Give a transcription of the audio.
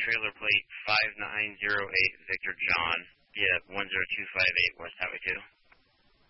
trailer plate 5908 Victor John, yeah, 10258 West Highway 2.